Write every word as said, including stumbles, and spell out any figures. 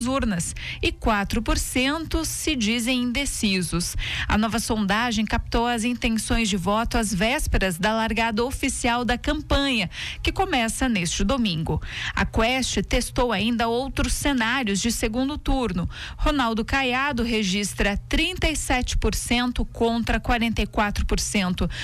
urnas e quatro por cento se dizem indecisos. A nova sondagem captou as intenções de voto às vésperas da largada oficial da campanha, que começa neste domingo. A Quest testou ainda outros cenários de segundo turno. Ronaldo Caiado registra trinta e sete por cento contra quarenta e quatro por cento